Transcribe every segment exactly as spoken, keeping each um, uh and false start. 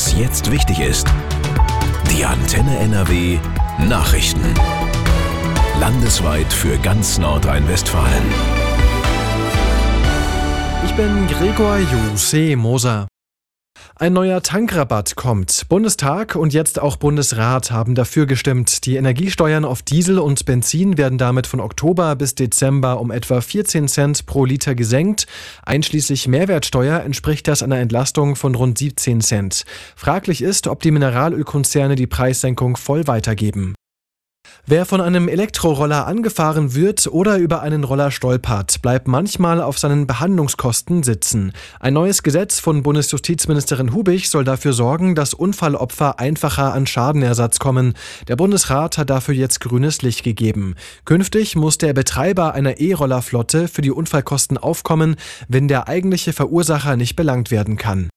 Was jetzt wichtig ist. Die Antenne N R W Nachrichten. Landesweit für ganz Nordrhein-Westfalen. Ich bin Gregor Jose Moser. Ein neuer Tankrabatt kommt. Bundestag und jetzt auch Bundesrat haben dafür gestimmt. Die Energiesteuern auf Diesel und Benzin werden damit von Oktober bis Dezember um etwa vierzehn Cent pro Liter gesenkt. Einschließlich Mehrwertsteuer entspricht das einer Entlastung von rund siebzehn Cent. Fraglich ist, ob die Mineralölkonzerne die Preissenkung voll weitergeben. Wer von einem Elektroroller angefahren wird oder über einen Roller stolpert, bleibt manchmal auf seinen Behandlungskosten sitzen. Ein neues Gesetz von Bundesjustizministerin Hubich soll dafür sorgen, dass Unfallopfer einfacher an Schadenersatz kommen. Der Bundesrat hat dafür jetzt grünes Licht gegeben. Künftig muss der Betreiber einer E-Rollerflotte für die Unfallkosten aufkommen, wenn der eigentliche Verursacher nicht belangt werden kann.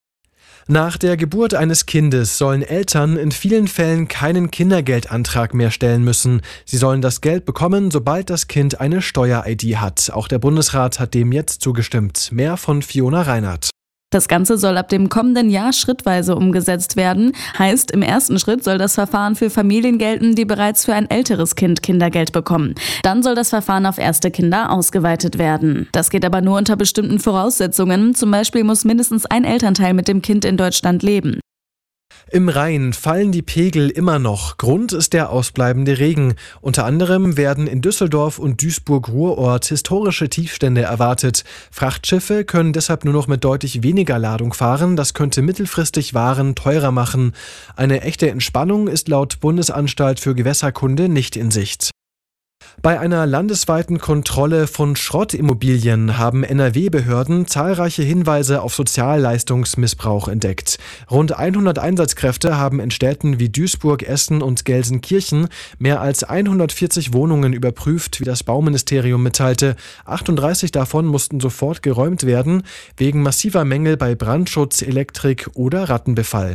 Nach der Geburt eines Kindes sollen Eltern in vielen Fällen keinen Kindergeldantrag mehr stellen müssen. Sie sollen das Geld bekommen, sobald das Kind eine Steuer-I D hat. Auch der Bundesrat hat dem jetzt zugestimmt. Mehr von Fiona Reinhardt. Das Ganze soll ab dem kommenden Jahr schrittweise umgesetzt werden. Heißt, im ersten Schritt soll das Verfahren für Familien gelten, die bereits für ein älteres Kind Kindergeld bekommen. Dann soll das Verfahren auf erste Kinder ausgeweitet werden. Das geht aber nur unter bestimmten Voraussetzungen. Zum Beispiel muss mindestens ein Elternteil mit dem Kind in Deutschland leben. Im Rhein fallen die Pegel immer noch. Grund ist der ausbleibende Regen. Unter anderem werden in Düsseldorf und Duisburg-Ruhrort historische Tiefstände erwartet. Frachtschiffe können deshalb nur noch mit deutlich weniger Ladung fahren. Das könnte mittelfristig Waren teurer machen. Eine echte Entspannung ist laut Bundesanstalt für Gewässerkunde nicht in Sicht. Bei einer landesweiten Kontrolle von Schrottimmobilien haben N R W-Behörden zahlreiche Hinweise auf Sozialleistungsmissbrauch entdeckt. Rund hundert Einsatzkräfte haben in Städten wie Duisburg, Essen und Gelsenkirchen mehr als hundertvierzig Wohnungen überprüft, wie das Bauministerium mitteilte. achtunddreißig davon mussten sofort geräumt werden, wegen massiver Mängel bei Brandschutz, Elektrik oder Rattenbefall.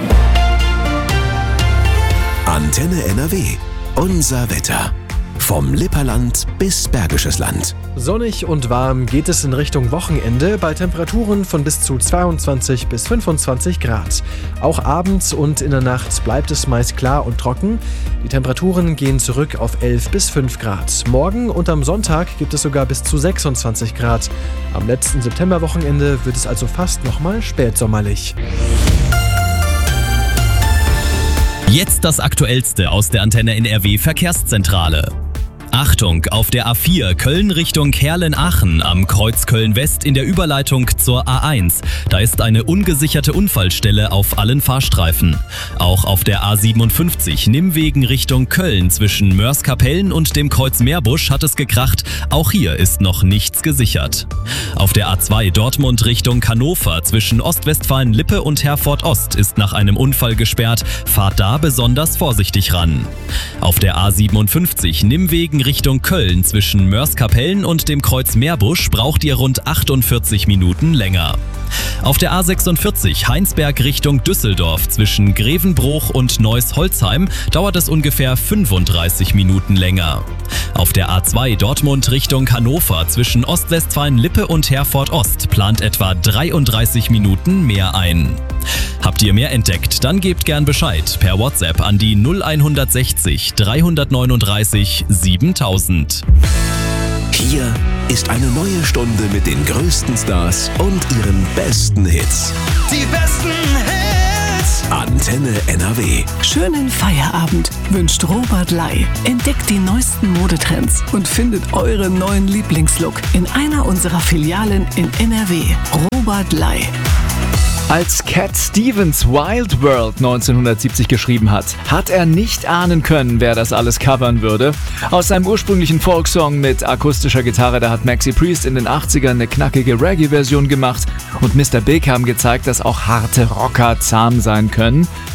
Antenne N R W. Unser Wetter. Vom Lipperland bis Bergisches Land. Sonnig und warm geht es in Richtung Wochenende bei Temperaturen von bis zu zweiundzwanzig bis fünfundzwanzig Grad. Auch abends und in der Nacht bleibt es meist klar und trocken. Die Temperaturen gehen zurück auf elf bis fünf Grad. Morgen und am Sonntag gibt es sogar bis zu sechsundzwanzig Grad. Am letzten Septemberwochenende wird es also fast nochmal spätsommerlich. Jetzt das Aktuellste aus der Antenne N R W Verkehrszentrale. Achtung, auf der A vier Köln Richtung Herlen-Aachen am Kreuz Köln-West in der Überleitung zur A eins. Da ist eine ungesicherte Unfallstelle auf allen Fahrstreifen. Auch auf der A siebenundfünfzig Nimmwegen Richtung Köln zwischen Mörs-Kapellen und dem Kreuz Meerbusch hat es gekracht. Auch hier ist noch nichts gesichert. Auf der A zwei Dortmund Richtung Hannover zwischen Ostwestfalen-Lippe und Herford-Ost ist nach einem Unfall gesperrt. Fahrt da besonders vorsichtig ran. Auf der A siebenundfünfzig Nimmwegen Richtung Köln zwischen Mörs-Kapellen und dem Kreuz Meerbusch braucht ihr rund achtundvierzig Minuten länger. Auf der A sechsundvierzig Heinsberg Richtung Düsseldorf zwischen Grevenbruch und Neuss-Holzheim dauert es ungefähr fünfunddreißig Minuten länger. Auf der A zwei Dortmund Richtung Hannover zwischen Ostwestfalen-Lippe und Herford-Ost plant etwa dreiunddreißig Minuten mehr ein. Habt ihr mehr entdeckt? Dann gebt gern Bescheid per WhatsApp an die null sechzig dreihundertneununddreißig siebentausend. Hier ist eine neue Stunde mit den größten Stars und ihren besten Hits. Die besten Hits! Antenne N R W. Schönen Feierabend wünscht Robert Lai. Entdeckt die neuesten Modetrends und findet euren neuen Lieblingslook in einer unserer Filialen in N R W. Robert Lai. Als Cat Stevens Wild World neunzehnhundertsiebzig geschrieben hat, hat er nicht ahnen können, wer das alles covern würde. Aus seinem ursprünglichen Folksong mit akustischer Gitarre, da hat Maxi Priest in den achtzigern eine knackige Reggae-Version gemacht und Mister Big haben gezeigt, dass auch harte Rocker zahm sein können.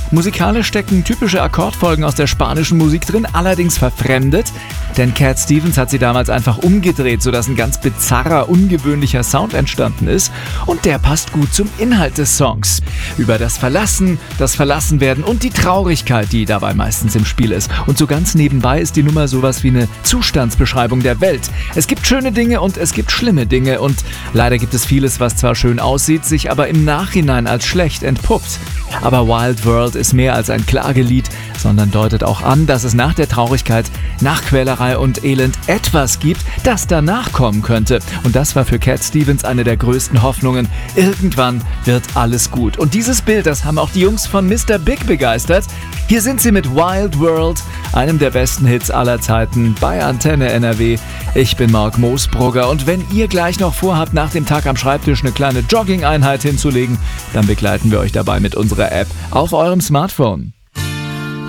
Musikalisch stecken typische Akkordfolgen aus der spanischen Musik drin, allerdings verfremdet, denn Cat Stevens hat sie damals einfach umgedreht, sodass ein ganz bizarrer, ungewöhnlicher Sound entstanden ist und der passt gut zum Inhalt des Songs. Über das Verlassen, das Verlassenwerden und die Traurigkeit, die dabei meistens im Spiel ist. Und so ganz nebenbei ist die Nummer sowas wie eine Zustandsbeschreibung der Welt. Es gibt schöne Dinge und es gibt schlimme Dinge und leider gibt es vieles, was zwar schön aussieht, sich aber im Nachhinein als schlecht entpuppt. Aber Wild World ist mehr als ein Klagelied, sondern deutet auch an, dass es nach der Traurigkeit, nach Quälerei und Elend etwas gibt, das danach kommen könnte. Und das war für Cat Stevens eine der größten Hoffnungen. Irgendwann wird alles gut. Und dieses Bild, das haben auch die Jungs von Mister Big begeistert. Hier sind sie mit Wild World, einem der besten Hits aller Zeiten bei Antenne N R W. Ich bin Marc Moosbrugger und wenn ihr gleich noch vorhabt, nach dem Tag am Schreibtisch eine kleine Jogging-Einheit hinzulegen, dann begleiten wir euch dabei mit unserer App auf eurem Smartphone.